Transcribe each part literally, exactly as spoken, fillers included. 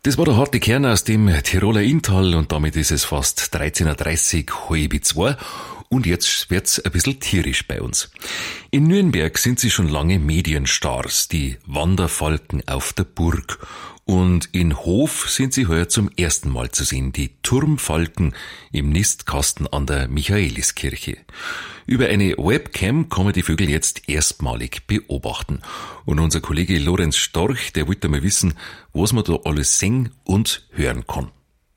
Das war der harte Kern aus dem Tiroler Inntal und damit ist es fast dreizehn Uhr dreißig, halb zwei. Und jetzt wird's ein bisschen tierisch bei uns. In Nürnberg sind sie schon lange Medienstars, die Wanderfalken auf der Burg. Und in Hof sind sie heuer zum ersten Mal zu sehen, die Turmfalken im Nistkasten an der Michaeliskirche. Über eine Webcam kann man die Vögel jetzt erstmalig beobachten. Und unser Kollege Lorenz Storch, der wollte mal wissen, was man da alles sehen und hören kann.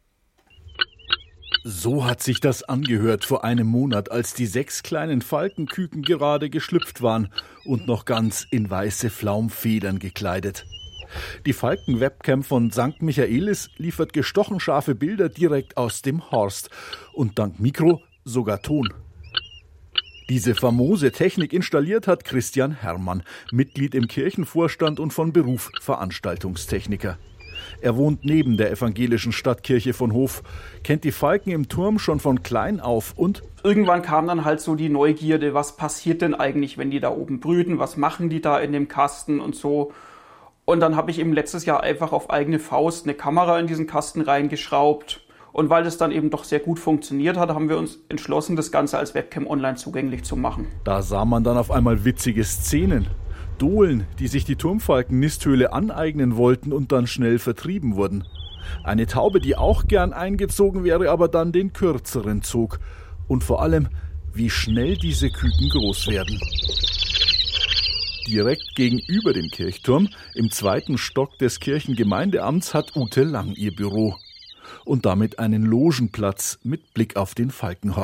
So hat sich das angehört vor einem Monat, als die sechs kleinen Falkenküken gerade geschlüpft waren und noch ganz in weiße Flaumfedern gekleidet. Die Falken-Webcam von Sankt Michaelis liefert gestochen scharfe Bilder direkt aus dem Horst und dank Mikro sogar Ton. Diese famose Technik installiert hat Christian Herrmann, Mitglied im Kirchenvorstand und von Beruf Veranstaltungstechniker. Er wohnt neben der evangelischen Stadtkirche von Hof, kennt die Falken im Turm schon von klein auf und irgendwann kam dann halt so die Neugierde, was passiert denn eigentlich, wenn die da oben brüten, was machen die da in dem Kasten und so. Und dann habe ich eben letztes Jahr einfach auf eigene Faust eine Kamera in diesen Kasten reingeschraubt. Und weil das dann eben doch sehr gut funktioniert hat, haben wir uns entschlossen, das Ganze als Webcam online zugänglich zu machen. Da sah man dann auf einmal witzige Szenen. Dohlen, die sich die Turmfalken-Nisthöhle aneignen wollten und dann schnell vertrieben wurden. Eine Taube, die auch gern eingezogen wäre, aber dann den kürzeren zog. Und vor allem, wie schnell diese Küken groß werden. Direkt gegenüber dem Kirchturm, im zweiten Stock des Kirchengemeindeamts, hat Ute Lang ihr Büro. Und damit einen Logenplatz mit Blick auf den Falkenhorst.